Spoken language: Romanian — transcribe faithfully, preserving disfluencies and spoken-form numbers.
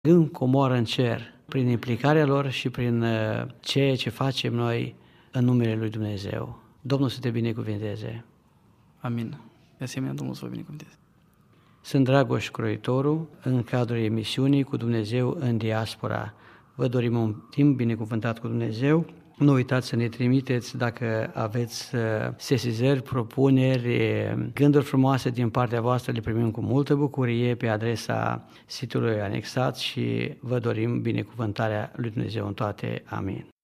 în comoară în cer, prin implicarea lor și prin ceea ce facem noi în numele Lui Dumnezeu. Domnul să te binecuvinteze. Amin. De asemenea, Domnul să vă binecuvânteze. Sunt Dragoș Croitoru, în cadrul emisiunii Cu Dumnezeu în diaspora. Vă dorim un timp binecuvântat cu Dumnezeu. Nu uitați să ne trimiteți dacă aveți sesizări, propuneri, gânduri frumoase din partea voastră, le primim cu multă bucurie pe adresa sitului anexat și vă dorim binecuvântarea lui Dumnezeu în toate. Amin.